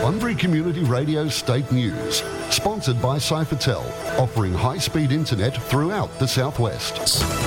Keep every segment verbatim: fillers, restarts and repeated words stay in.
Bunbury Community Radio State News, sponsored by Cyphertel, offering high-speed internet throughout the southwest.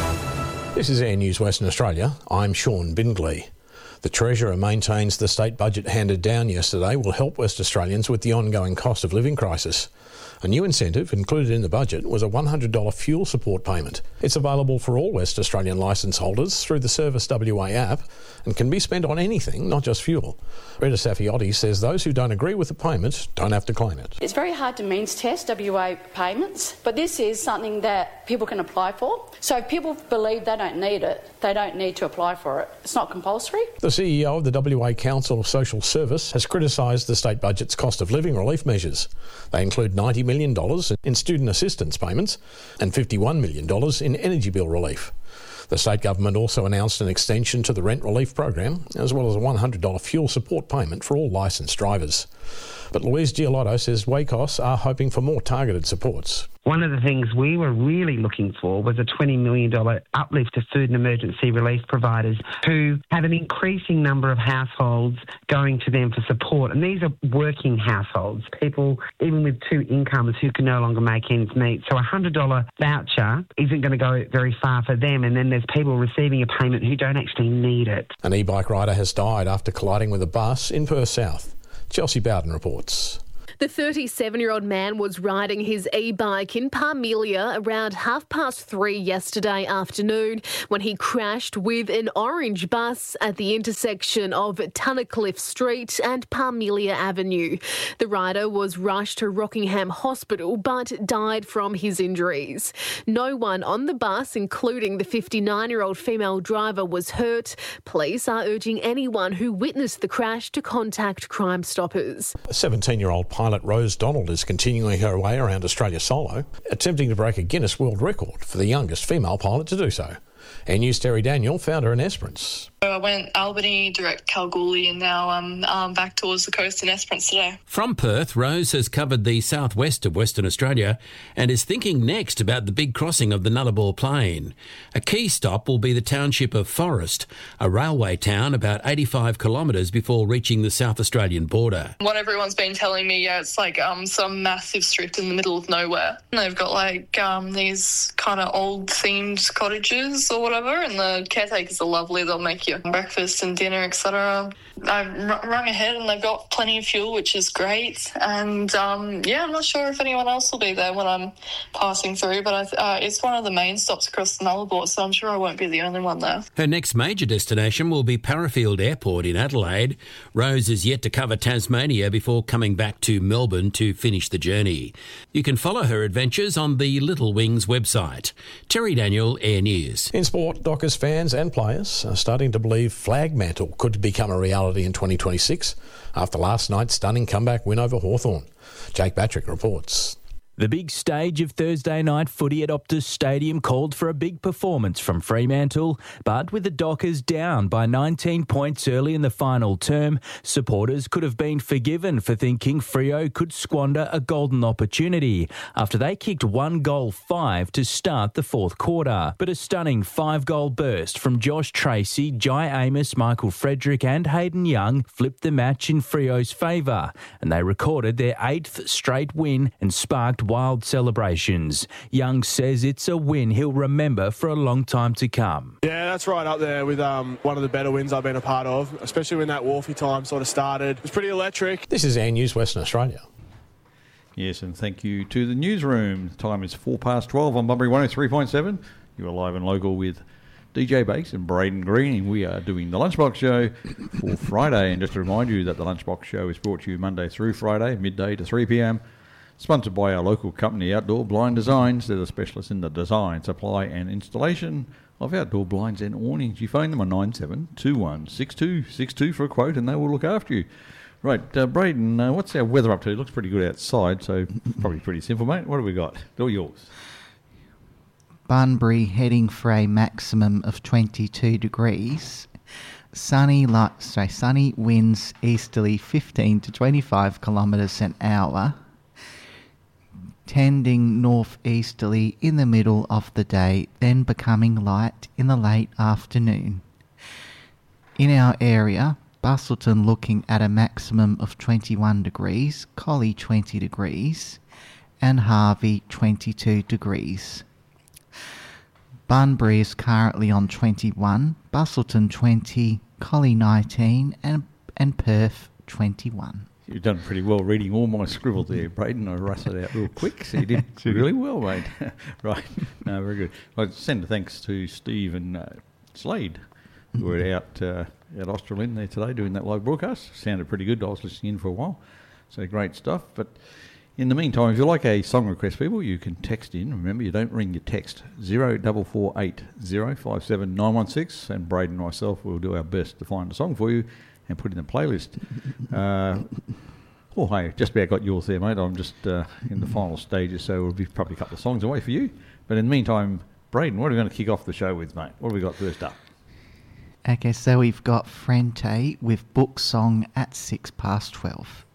This is Air News Western Australia. I'm Sean Bindley. The Treasurer maintains the state budget handed down yesterday will help West Australians with the ongoing cost of living crisis. A new incentive included in the budget was a one hundred dollars fuel support payment. It's available for all West Australian licence holders through the Service W A app and can be spent on anything, not just fuel. Rita Safiotti says those who don't agree with the payment don't have to claim it. It's very hard to means test W A payments, but this is something that people can apply for. So if people believe they don't need it, they don't need to apply for it. It's not compulsory. The C E O of the W A Council of Social Service has criticised the state budget's cost of living relief measures. They include ninety million dollars in student assistance payments and fifty-one million dollars in energy bill relief. The state government also announced an extension to the rent relief program, as well as a one hundred dollars fuel support payment for all licensed drivers. But Louise Giolotto says WACOS are hoping for more targeted supports. One of the things we were really looking for was a twenty million dollars uplift to food and emergency relief providers who have an increasing number of households going to them for support. And these are working households, people even with two incomes who can no longer make ends meet. So a one hundred dollars voucher isn't going to go very far for them. And then there's people receiving a payment who don't actually need it. An e-bike rider has died after colliding with a bus in Perth South. Chelsea Bowden reports. The thirty-seven-year-old man was riding his e-bike in Parmelia around half past three yesterday afternoon when he crashed with an orange bus at the intersection of Tunnicliffe Street and Parmelia Avenue. The rider was rushed to Rockingham Hospital but died from his injuries. No one on the bus, including the fifty-nine-year-old female driver, was hurt. Police are urging anyone who witnessed the crash to contact Crime Stoppers. A seventeen-year-old pilot Rose Donald is continuing her way around Australia solo, attempting to break a Guinness World Record for the youngest female pilot to do so. Air News' Terry Daniel found her in Esperance. I went Albany, direct Kalgoorlie, and now I'm um, back towards the coast in Esperance today. From Perth, Rose has covered the southwest of Western Australia and is thinking next about the big crossing of the Nullarbor Plain. A key stop will be the township of Forest, a railway town about eighty-five kilometres before reaching the South Australian border. What everyone's been telling me, yeah, it's like um, some massive strip in the middle of nowhere. And they've got like um, these kind of old themed cottages or whatever, and the caretakers are lovely. They'll make you breakfast and dinner, et cetera. I've rung ahead and they've got plenty of fuel, which is great. And um, yeah, I'm not sure if anyone else will be there when I'm passing through, but I th- uh, it's one of the main stops across the Nullarbor, so I'm sure I won't be the only one there. Her next major destination will be Parafield Airport in Adelaide. Rose is yet to cover Tasmania before coming back to Melbourne to finish the journey. You can follow her adventures on the Little Wings website. Terry Daniel, Air News. In sport, Dockers fans and players are starting to believe Flag Mantle could become a reality in twenty twenty-six after last night's stunning comeback win over Hawthorn. Jake Batrick reports. The big stage of Thursday night footy at Optus Stadium called for a big performance from Fremantle, but with the Dockers down by nineteen points early in the final term, supporters could have been forgiven for thinking Freo could squander a golden opportunity after they kicked one goal five to start the fourth quarter. But a stunning five-goal burst from Josh Tracy, Jai Amos, Michael Frederick and Hayden Young flipped the match in Freo's favour, and they recorded their eighth straight win and sparked wild celebrations. Young says it's a win he'll remember for a long time to come. Yeah, that's right up there with um, one of the better wins I've been a part of, especially when that Wharfie time sort of started. It was pretty electric. This is Air News Western Australia. Yes, and thank you to the newsroom. The time is four past twelve on Bunbury one oh three point seven. You are live and local with D J Bakes and Braden Green. We are doing the Lunchbox Show for Friday. And just to remind you that the Lunchbox Show is brought to you Monday through Friday, midday to three p.m. Sponsored by our local company, Outdoor Blind Designs. They're the specialists in the design, supply and installation of outdoor blinds and awnings. You phone them on nine seven two one six two six two for a quote and they will look after you. Right, uh, Braden, uh, what's our weather up to? It looks pretty good outside, so probably pretty simple, mate. What have we got? They're all yours. Bunbury heading for a maximum of twenty-two degrees. Sunny, light, sorry, sunny winds easterly fifteen to twenty-five kilometres an hour. Tending northeasterly in the middle of the day, then becoming light in the late afternoon. In our area, Busselton looking at a maximum of twenty-one degrees, Collie twenty degrees, and Harvey twenty-two degrees. Bunbury is currently on twenty-one, Busselton twenty, Collie nineteen, and, and Perth twenty-one. You've done pretty well reading all my scribble there, Braden. I rushed it out real quick, so you did really well, mate. Right, no, very good. I send a thanks to Steve and uh, Slade, who were out uh, at Australind there today doing that live broadcast. Sounded pretty good. I was listening in for a while, so great stuff. But in the meantime, if you like a song request, people, you can text in. Remember, you don't ring your text. zero four four eight zero five seven nine one six, and Braden and myself will do our best to find a song for you and put it in the playlist. Uh, oh, hey, just about got yours there, mate. I'm just uh, in the final stages, so we'll be probably a couple of songs away for you. But in the meantime, Braden, what are we going to kick off the show with, mate? What have we got first up? Okay, so we've got Frente with Book Song at six past twelve.